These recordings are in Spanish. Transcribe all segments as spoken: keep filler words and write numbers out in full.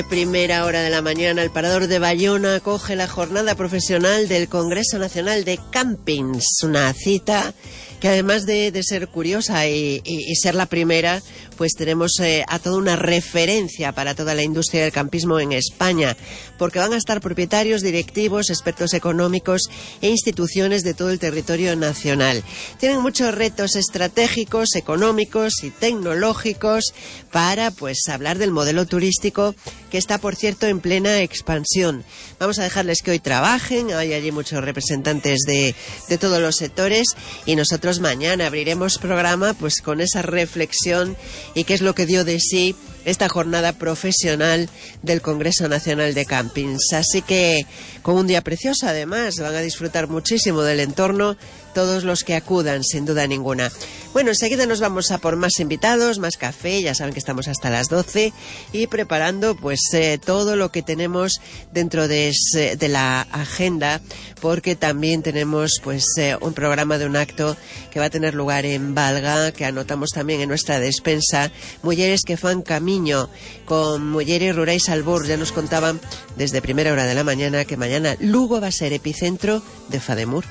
Primera hora de la mañana, el Parador de Bayona acoge la jornada profesional del Congreso Nacional de Campings, una cita que además de, de ser curiosa y, y, y ser la primera, pues tenemos eh, a toda una referencia para toda la industria del campismo en España, porque van a estar propietarios, directivos, expertos económicos e instituciones de todo el territorio nacional. Tienen muchos retos estratégicos, económicos y tecnológicos para, pues, hablar del modelo turístico que está, por cierto, en plena expansión. Vamos a dejarles que hoy trabajen, hay allí muchos representantes de, de todos los sectores, y nosotros mañana abriremos programa pues con esa reflexión y qué es lo que dio de sí esta jornada profesional del Congreso Nacional de Campings. Así que con un día precioso, además, van a disfrutar muchísimo del entorno todos los que acudan, sin duda ninguna. Bueno, enseguida nos vamos a por más invitados, más café, ya saben que estamos hasta las doce, y preparando pues eh, todo lo que tenemos dentro de, de la agenda, porque también tenemos pues eh, un programa de un acto que va a tener lugar en Valga, que anotamos también en nuestra despensa, Mujeres que fan camiño, con Mujeres Rurais Albor. Ya nos contaban desde primera hora de la mañana que mañana Lugo va a ser epicentro de Fademur.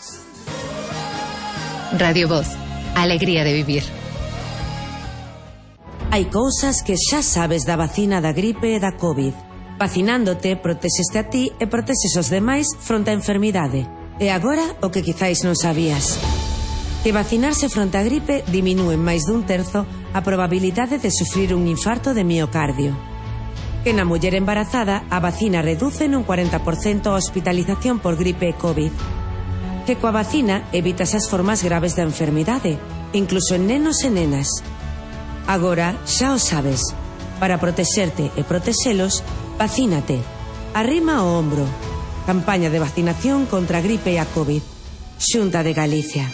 Radio Voz, alegría de vivir. Hai cousas que xa sabes da vacina da gripe e da COVID. Vacinándote, protexeste a ti e protexes os demais fronte á enfermidade. E agora, o que quizáis non sabías. Que vacinarse fronte á gripe diminúe máis dun terzo a probabilidade de sufrir un infarto de miocardio. Que na muller embarazada a vacina reduce nun cuarenta por cento a hospitalización por gripe e COVID. Que coa vacina evitas as formas graves da enfermidade, incluso en nenos e nenas. Agora xa o sabes. Para protexerte e protexelos, vacínate. Arrima o ombro. Campaña de vacinación contra a gripe e a COVID. Xunta de Galicia.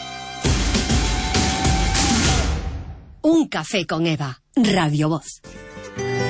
Un café con Eva. Radio Voz.